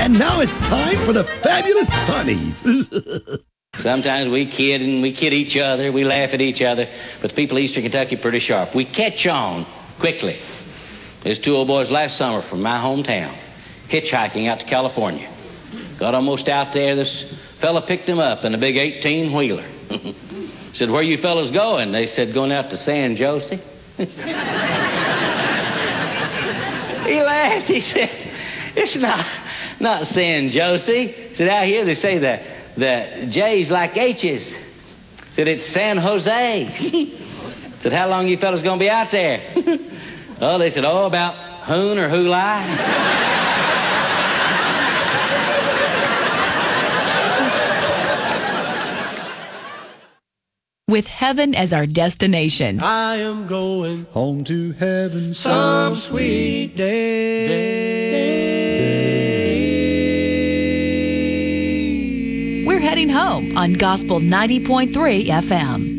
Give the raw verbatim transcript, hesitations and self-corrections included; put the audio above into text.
And now it's time for the Fabulous Funnies. Sometimes we kid and we kid each other, we laugh at each other, but the people of Eastern Kentucky are pretty sharp. We catch on quickly. There's two old boys last summer from my hometown, hitchhiking out to California. Got almost out there, this fella picked them up in a big eighteen-wheeler. Said, "Where you fellas going?" They said, "Going out to San Jose." He laughed. He said, "It's not, not San Jose." He said, "Out here they say that the J's like H's." Said, "It's San Jose." Said, "How long you fellas gonna be out there?" Oh, they said, "Oh, about hoon or hoolai." With heaven as our destination. I am going home to heaven some sweet day. We're heading home on Gospel ninety point three F M.